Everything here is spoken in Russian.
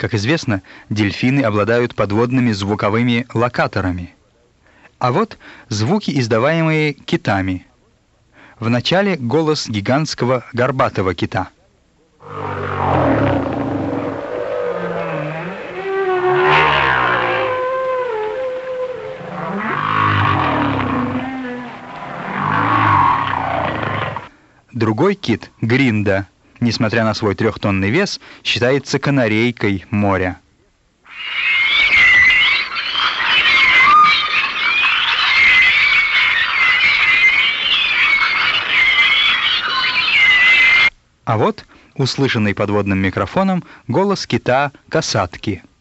Как известно, дельфины обладают подводными звуковыми локаторами. А вот звуки, издаваемые китами. Вначале голос гигантского горбатого кита. Другой кит, гринда, несмотря на свой 3-тонный вес, считается канарейкой моря. А вот, услышанный подводным микрофоном, голос кита касатки.